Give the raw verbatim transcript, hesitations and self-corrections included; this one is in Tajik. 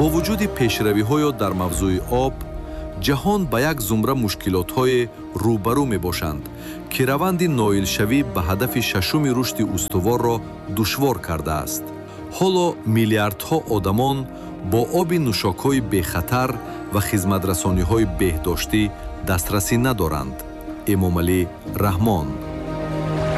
бо вуҷуди пешравиҳоё дар мавзӯи об, ҷаҳон ба як зумра мушкилотҳое рӯбарӯ мебошанд, ки раванди ноилшавӣ ба ҳадафи шашуми рушди устуворро душвор кардааст. ҳоло миллиардҳо одамон бо оби нӯшокҳои бехатар ва хизматрасониҳои беҳдоштӣ дастрасӣ надоранд. эмомалӣ раҳмон